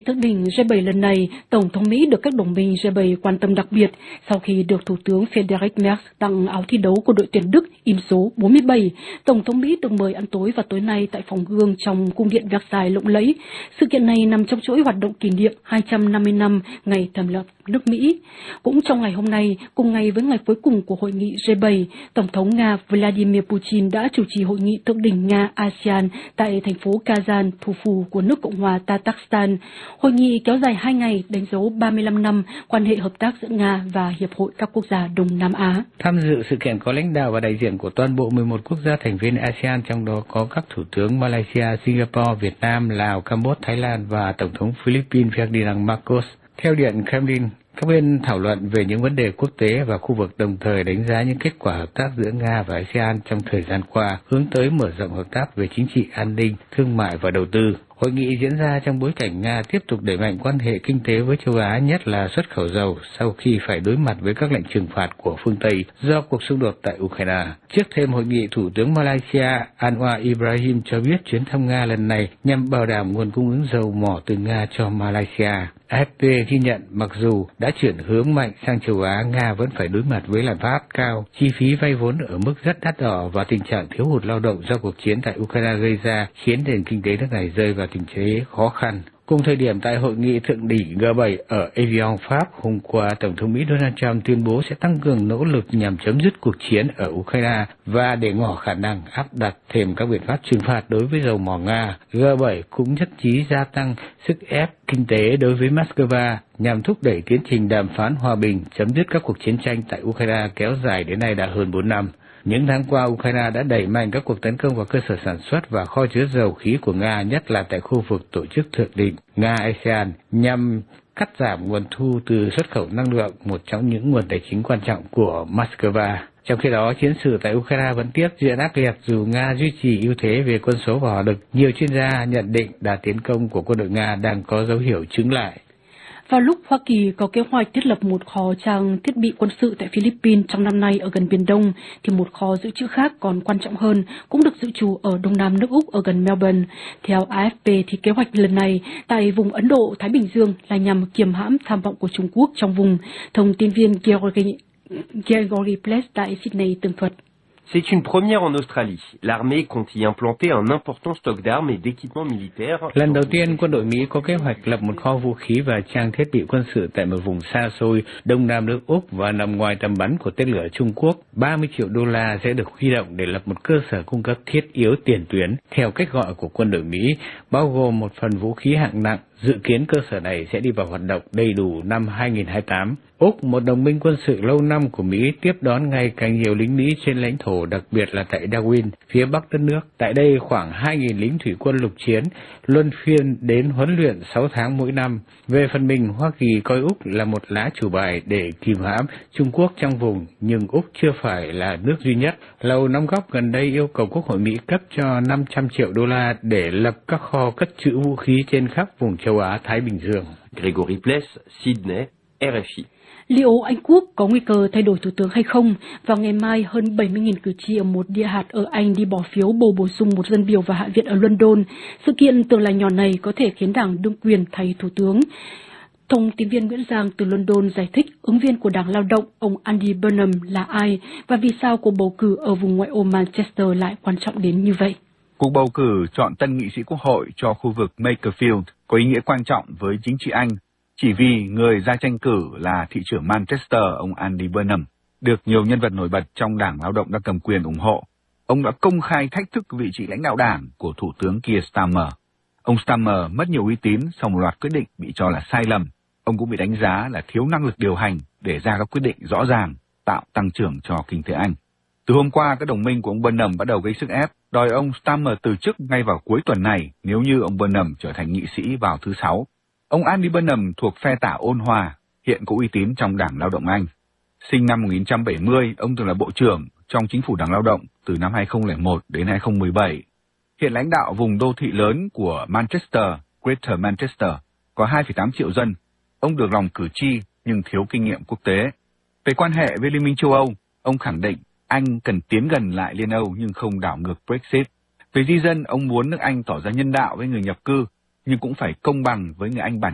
Thượng đỉnh G7 lần này, Tổng thống Mỹ được các đồng minh G7 quan tâm đặc biệt sau khi được Thủ tướng Friedrich Merz tặng áo thi đấu của đội tuyển Đức in số 47. Tổng thống Mỹ được mời ăn tối vào tối nay tại phòng gương trong cung điện Versailles lộng lẫy. Sự kiện này nằm trong chuỗi hoạt động kỷ niệm 250 năm ngày thành lập nước Mỹ. Cũng trong ngày hôm nay, cùng ngày với ngày cuối cùng của hội nghị G7, Tổng thống Nga Vladimir Putin đã chủ trì hội nghị thượng đỉnh Nga-ASEAN tại thành phố Kazan, thủ phủ của nước Cộng hòa Tatarstan. Hội nghị kéo dài 2 ngày, đánh dấu 35 năm quan hệ hợp tác giữa Nga và Hiệp hội các quốc gia Đông Nam Á. Tham dự sự kiện có lãnh đạo và đại diện của toàn bộ 11 quốc gia thành viên ASEAN, trong đó có các thủ tướng Malaysia, Singapore, Việt Nam, Lào, Campuchia, Thái Lan và Tổng thống Philippines Ferdinand Marcos. Theo Điện Kremlin, các bên thảo luận về những vấn đề quốc tế và khu vực, đồng thời đánh giá những kết quả hợp tác giữa Nga và ASEAN trong thời gian qua, hướng tới mở rộng hợp tác về chính trị, an ninh, thương mại và đầu tư. Hội nghị diễn ra trong bối cảnh Nga tiếp tục đẩy mạnh quan hệ kinh tế với châu Á, nhất là xuất khẩu dầu, sau khi phải đối mặt với các lệnh trừng phạt của phương Tây do cuộc xung đột tại Ukraine. Trước thêm hội nghị, Thủ tướng Malaysia Anwar Ibrahim cho biết chuyến thăm Nga lần này nhằm bảo đảm nguồn cung ứng dầu mỏ từ Nga cho Malaysia. AFP ghi nhận mặc dù đã chuyển hướng mạnh sang châu Á, Nga vẫn phải đối mặt với lạm phát cao, chi phí vay vốn ở mức rất đắt đỏ và tình trạng thiếu hụt lao động do cuộc chiến tại Ukraine gây ra, khiến nền kinh tế nước này rơi vào tình thế khó khăn. Cùng thời điểm, tại hội nghị thượng đỉnh G7 ở Evian, Pháp, hôm qua, Tổng thống Mỹ Donald Trump tuyên bố sẽ tăng cường nỗ lực nhằm chấm dứt cuộc chiến ở Ukraine và để ngỏ khả năng áp đặt thêm các biện pháp trừng phạt đối với dầu mỏ Nga. G7 cũng nhất trí gia tăng sức ép kinh tế đối với Moscow nhằm thúc đẩy tiến trình đàm phán hòa bình, chấm dứt các cuộc chiến tranh tại Ukraine kéo dài đến nay đã hơn 4 năm. Những tháng qua, Ukraine đã đẩy mạnh các cuộc tấn công vào cơ sở sản xuất và kho chứa dầu khí của Nga, nhất là tại khu vực tổ chức thượng đỉnh Nga-ASEAN, nhằm cắt giảm nguồn thu từ xuất khẩu năng lượng, một trong những nguồn tài chính quan trọng của Moscow. Trong khi đó, chiến sự tại Ukraine vẫn tiếp diễn ác liệt dù Nga duy trì ưu thế về quân số và hỏa lực. Nhiều chuyên gia nhận định đà tiến công của quân đội Nga đang có dấu hiệu chững lại. Vào lúc Hoa Kỳ có kế hoạch thiết lập một kho trang thiết bị quân sự tại Philippines trong năm nay ở gần Biển Đông, thì một kho dự trữ khác còn quan trọng hơn cũng được dự trù ở đông nam nước Úc ở gần Melbourne. Theo AFP, thì kế hoạch lần này tại vùng Ấn Độ-Thái Bình Dương là nhằm kiềm hãm tham vọng của Trung Quốc trong vùng. Thông tin viên Gregory Place tại Sydney tường thuật. C'est une première en Australie. L'armée compte y implanter un important stock d'armes et d'équipements militaires. Lần đầu tiên, quân đội Mỹ có kế hoạch lập một kho vũ khí và trang thiết bị quân sự tại một vùng xa xôi đông nam nước Úc và nằm ngoài tầm bắn của tên lửa Trung Quốc. 30 triệu đô la sẽ được huy động để lập một cơ sở cung cấp thiết yếu tiền tuyến, theo cách gọi của quân đội Mỹ, bao gồm một phần vũ khí hạng nặng. Dự kiến cơ sở này sẽ đi vào hoạt động đầy đủ năm 2028. Úc, một đồng minh quân sự lâu năm của Mỹ, tiếp đón ngày càng nhiều lính Mỹ trên lãnh thổ, đặc biệt là tại Darwin, phía bắc đất nước. Tại đây, khoảng 2.000 lính thủy quân lục chiến luân phiên đến huấn luyện 6 tháng mỗi năm. Về phần mình, Hoa Kỳ coi Úc là một lá chủ bài để kìm hãm Trung Quốc trong vùng, nhưng Úc chưa phải là nước duy nhất. Lầu Năm Góc gần đây yêu cầu Quốc hội Mỹ cấp cho 500 triệu đô la để lập các kho cất trữ vũ khí trên khắp vùng châu Á Thái Bình Dương. Gregory Place, Sydney, RFI. Liệu Anh Quốc có nguy cơ thay đổi thủ tướng hay không? Vào ngày mai, hơn 70.000 cử tri ở một địa hạt ở Anh đi bỏ phiếu bầu bổ sung một dân biểu vào Hạ viện ở London. Sự kiện tưởng là nhỏ này có thể khiến đảng đương quyền thay thủ tướng. Thông tin viên Nguyễn Giang từ London giải thích ứng viên của Đảng Lao động, ông Andy Burnham là ai và vì sao cuộc bầu cử ở vùng ngoại ô Manchester lại quan trọng đến như vậy. Cuộc bầu cử chọn tân nghị sĩ quốc hội cho khu vực Makerfield có ý nghĩa quan trọng với chính trị Anh, chỉ vì người ra tranh cử là thị trưởng Manchester, ông Andy Burnham, được nhiều nhân vật nổi bật trong Đảng Lao động đang cầm quyền ủng hộ. Ông đã công khai thách thức vị trí lãnh đạo đảng của Thủ tướng Keir Starmer. Ông Starmer mất nhiều uy tín sau một loạt quyết định bị cho là sai lầm. Ông cũng bị đánh giá là thiếu năng lực điều hành để ra các quyết định rõ ràng, tạo tăng trưởng cho kinh tế Anh. Từ hôm qua, các đồng minh của ông Burnham bắt đầu gây sức ép, đòi ông Starmer từ chức ngay vào cuối tuần này nếu như ông Burnham trở thành nghị sĩ vào thứ Sáu. Ông Andy Burnham thuộc phe tả ôn hòa, hiện có uy tín trong Đảng Lao động Anh. Sinh năm 1970, ông từng là bộ trưởng trong chính phủ Đảng Lao động từ năm 2001 đến 2017. Hiện lãnh đạo vùng đô thị lớn của Manchester, Greater Manchester, có 2,8 triệu dân. Ông được lòng cử tri nhưng thiếu kinh nghiệm quốc tế. Về quan hệ với Liên minh châu Âu, ông khẳng định Anh cần tiến gần lại Liên Âu nhưng không đảo ngược Brexit. Về di dân, ông muốn nước Anh tỏ ra nhân đạo với người nhập cư, nhưng cũng phải công bằng với người Anh bản